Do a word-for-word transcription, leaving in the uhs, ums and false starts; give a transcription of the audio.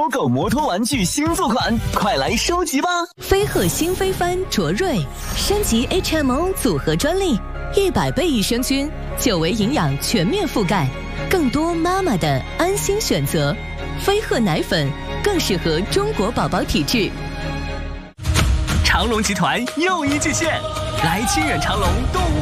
猫狗摩托玩具新作款，快来收集吧！ 飞鹤新飞帆卓瑞升级 H M O 组合专利，一百倍益生菌，久维营养全面覆盖，更多妈妈的安心选择。飞鹤奶粉更适合中国宝宝体质。 长隆集团又一巨献，来清远长隆动物